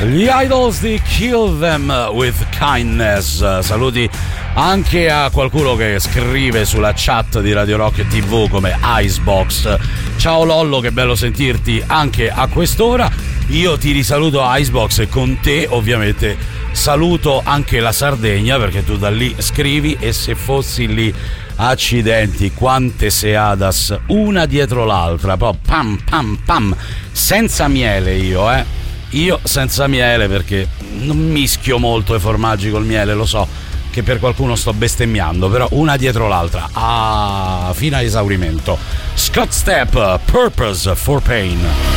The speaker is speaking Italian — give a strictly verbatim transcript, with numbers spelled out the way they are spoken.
Gli Idols di Kill Them With Kindness. Saluti anche a qualcuno che scrive sulla chat di Radio Rock tivù come Icebox. Ciao Lollo, che bello sentirti anche a quest'ora. Io ti risaluto Icebox e con te ovviamente saluto anche la Sardegna, perché tu da lì scrivi e se fossi lì, accidenti, quante seadas una dietro l'altra, poi pam pam pam, senza miele io eh io senza miele, perché non mischio molto i formaggi col miele, lo so che per qualcuno sto bestemmiando, però una dietro l'altra, ah, fino a esaurimento. Scott Stepp, Purpose for Pain.